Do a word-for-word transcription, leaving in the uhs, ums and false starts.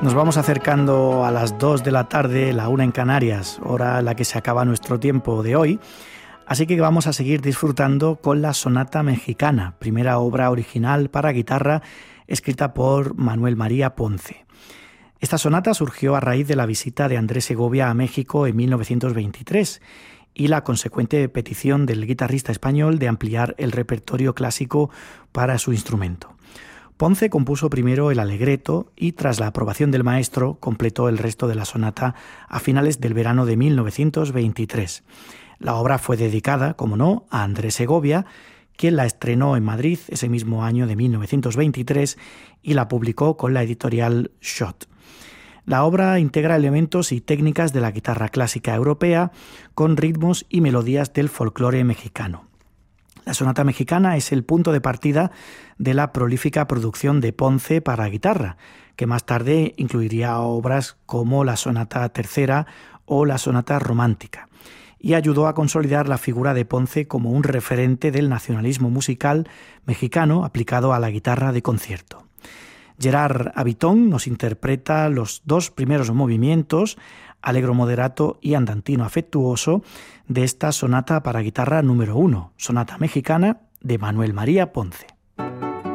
Nos vamos acercando a las dos de la tarde, la una en Canarias, hora en la que se acaba nuestro tiempo de hoy. Así que vamos a seguir disfrutando con la Sonata Mexicana, primera obra original para guitarra escrita por Manuel María Ponce. Esta sonata surgió a raíz de la visita de Andrés Segovia a México en mil novecientos veintitrés y la consecuente petición del guitarrista español de ampliar el repertorio clásico para su instrumento. Ponce compuso primero el alegreto y, tras la aprobación del maestro, completó el resto de la sonata a finales del verano de mil novecientos veintitrés. La obra fue dedicada, como no, a Andrés Segovia, quien la estrenó en Madrid ese mismo año de mil novecientos veintitrés y la publicó con la editorial Schott. La obra integra elementos y técnicas de la guitarra clásica europea con ritmos y melodías del folclore mexicano. La Sonata Mexicana es el punto de partida de la prolífica producción de Ponce para guitarra, que más tarde incluiría obras como la Sonata Tercera o la Sonata Romántica, y ayudó a consolidar la figura de Ponce como un referente del nacionalismo musical mexicano aplicado a la guitarra de concierto. Gerard Habitón nos interpreta los dos primeros movimientos, Allegro moderato y Andantino afectuoso, de esta sonata para guitarra número uno, Sonata Mexicana de Manuel María Ponce.